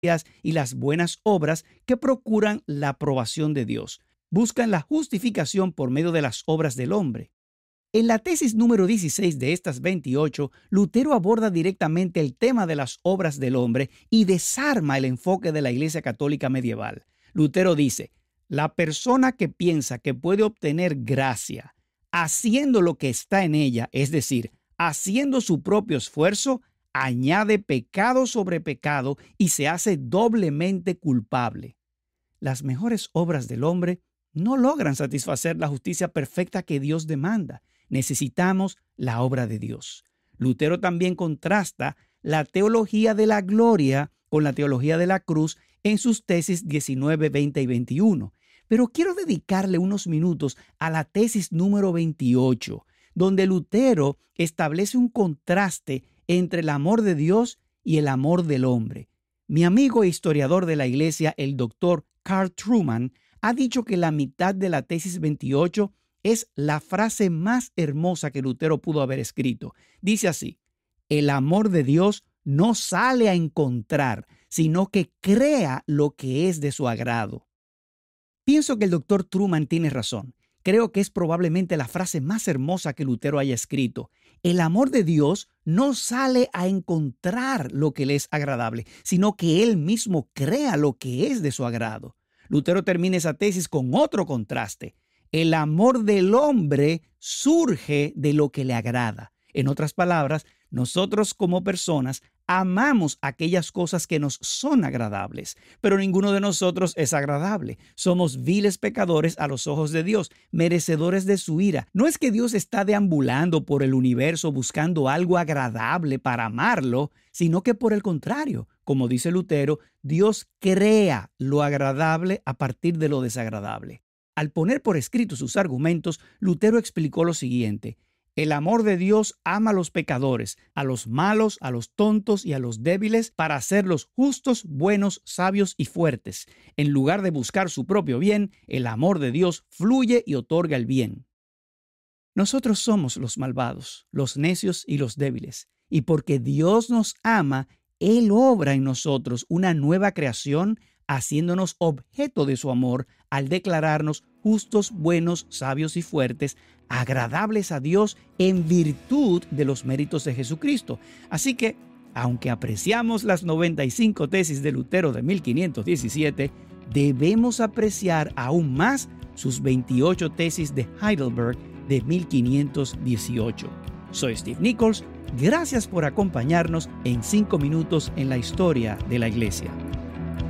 y las buenas obras que procuran la aprobación de Dios. Buscan la justificación por medio de las obras del hombre. En la tesis número 16 de estas 28, Lutero aborda directamente el tema de las obras del hombre y desarma el enfoque de la Iglesia Católica medieval. Lutero dice: la persona que piensa que puede obtener gracia haciendo lo que está en ella, es decir, haciendo su propio esfuerzo, añade pecado sobre pecado y se hace doblemente culpable. Las mejores obras del hombre no logran satisfacer la justicia perfecta que Dios demanda. Necesitamos la obra de Dios. Lutero también contrasta la teología de la gloria con la teología de la cruz en sus tesis 19, 20 y 21. Pero quiero dedicarle unos minutos a la tesis número 28, donde Lutero establece un contraste entre el amor de Dios y el amor del hombre. Mi amigo e historiador de la Iglesia, el doctor Carl Trueman, ha dicho que la mitad de la tesis 28 es la frase más hermosa que Lutero pudo haber escrito. Dice así: el amor de Dios no sale a encontrar, sino que crea lo que es de su agrado. Pienso que el doctor Trueman tiene razón. Creo que es probablemente la frase más hermosa que Lutero haya escrito. El amor de Dios no sale a encontrar lo que le es agradable, sino que Él mismo crea lo que es de su agrado. Lutero termina esa tesis con otro contraste. El amor del hombre surge de lo que le agrada. En otras palabras, nosotros como personas amamos aquellas cosas que nos son agradables, pero ninguno de nosotros es agradable. Somos viles pecadores a los ojos de Dios, merecedores de su ira. No es que Dios está deambulando por el universo buscando algo agradable para amarlo, sino que por el contrario, como dice Lutero, Dios crea lo agradable a partir de lo desagradable. Al poner por escrito sus argumentos, Lutero explicó lo siguiente: el amor de Dios ama a los pecadores, a los malos, a los tontos y a los débiles para hacerlos justos, buenos, sabios y fuertes. En lugar de buscar su propio bien, el amor de Dios fluye y otorga el bien. Nosotros somos los malvados, los necios y los débiles. Y porque Dios nos ama, Él obra en nosotros una nueva creación, haciéndonos objeto de su amor al declararnos justos, buenos, sabios y fuertes, agradables a Dios en virtud de los méritos de Jesucristo. Así que, aunque apreciamos las 95 tesis de Lutero de 1517, debemos apreciar aún más sus 28 tesis de Heidelberg de 1518. Soy Steve Nichols. Gracias por acompañarnos en 5 minutos en la historia de la Iglesia.